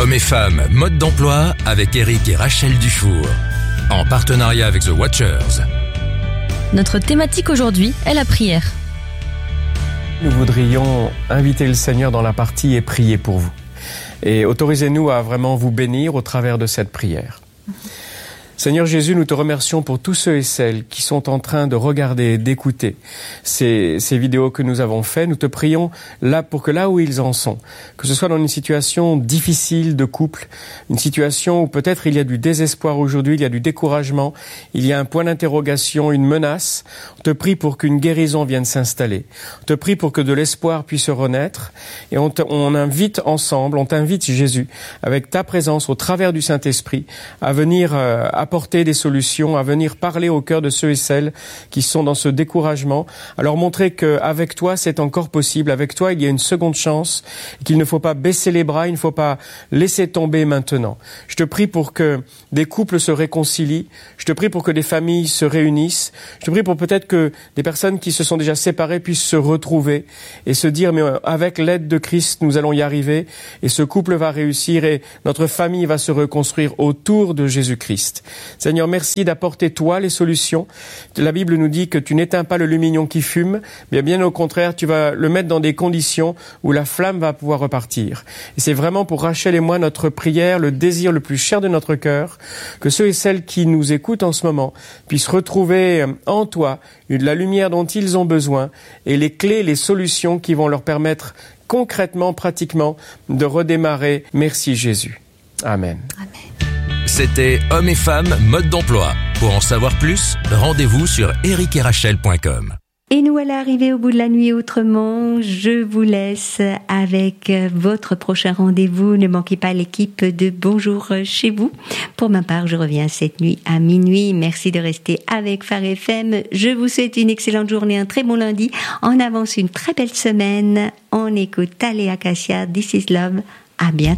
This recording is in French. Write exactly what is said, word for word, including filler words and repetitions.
Hommes et femmes, mode d'emploi avec Eric et Rachel Dufour. En partenariat avec The Watchers. Notre thématique aujourd'hui est la prière. Nous voudrions inviter le Seigneur dans la partie et prier pour vous. Et autorisez-nous à vraiment vous bénir au travers de cette prière. Seigneur Jésus, nous te remercions pour tous ceux et celles qui sont en train de regarder et d'écouter ces, ces vidéos que nous avons faites. Nous te prions là pour que là où ils en sont, que ce soit dans une situation difficile de couple, une situation où peut-être il y a du désespoir aujourd'hui, il y a du découragement, il y a un point d'interrogation, une menace. On te prie pour qu'une guérison vienne s'installer. On te prie pour que de l'espoir puisse renaître. Et on, te, on invite ensemble, on t'invite Jésus, avec ta présence au travers du Saint-Esprit, à venir euh, apporter des solutions, à venir parler au cœur de ceux et celles qui sont dans ce découragement, à leur montrer qu'avec toi, c'est encore possible. Avec toi, il y a une seconde chance, qu'il ne faut pas baisser les bras, il ne faut pas laisser tomber maintenant. Je te prie pour que des couples se réconcilient. Je te prie pour que des familles se réunissent. Je te prie pour peut-être que des personnes qui se sont déjà séparées puissent se retrouver et se dire, mais avec l'aide de Christ, nous allons y arriver et ce couple va réussir et notre famille va se reconstruire autour de Jésus-Christ. Seigneur, merci d'apporter toi les solutions. La Bible nous dit que tu n'éteins pas le lumignon qui fume, mais bien au contraire, tu vas le mettre dans des conditions où la flamme va pouvoir repartir. Et c'est vraiment pour Rachel et moi notre prière, le désir le plus cher de notre cœur, que ceux et celles qui nous écoutent en ce moment puissent retrouver en toi la lumière dont ils ont besoin et les clés, les solutions qui vont leur permettre concrètement, pratiquement, de redémarrer. Merci Jésus. Amen. Amen. C'était Hommes et femmes, mode d'emploi. Pour en savoir plus, rendez-vous sur eric et rachel point com. Et nous voilà arrivés au bout de la nuit autrement. Je vous laisse avec votre prochain rendez-vous. Ne manquez pas l'équipe de Bonjour chez vous. Pour ma part, je reviens cette nuit à minuit. Merci de rester avec Phare F M. Je vous souhaite une excellente journée, un très bon lundi. En avance, une très belle semaine. On écoute Thalia Cassia, This is Love. À bientôt.